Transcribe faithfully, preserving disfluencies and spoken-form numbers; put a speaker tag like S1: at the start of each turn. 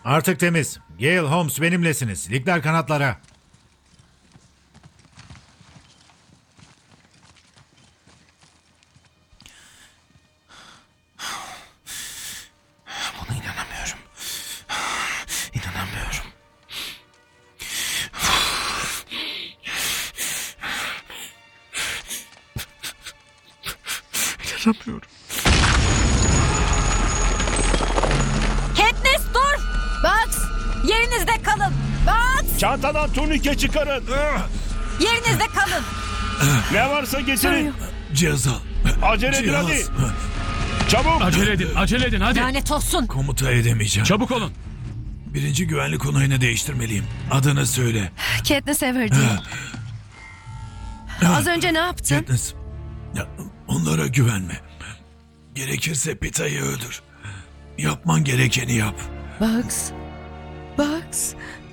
S1: Artık temiz. Gale, Holmes benimlesiniz. Ligler kanatlara.
S2: Buna inanamıyorum. İnanamıyorum. İnanamıyorum.
S3: Katniss dur! Bugs! Yerinizde kalın! Bugs!
S4: Çantadan turnike çıkarın.
S3: Yerinizde kalın!
S4: Ne varsa getirin.
S1: Cihaz al.
S4: Acele edin
S1: Cihaz.
S4: hadi. Çabuk.
S5: Acele edin, acele edin hadi.
S3: Lanet olsun!
S1: Komuta edemeyeceğim.
S5: Çabuk olun.
S1: Birinci güvenlik onayını değiştirmeliyim. Adını söyle.
S6: Katniss Everdeen. Az önce ne yaptın?
S1: Katniss. Ya, onlara güvenme. Gerekirse Pita'yı öldür. Yapman gerekeni yap.
S6: Bugs. Bugs.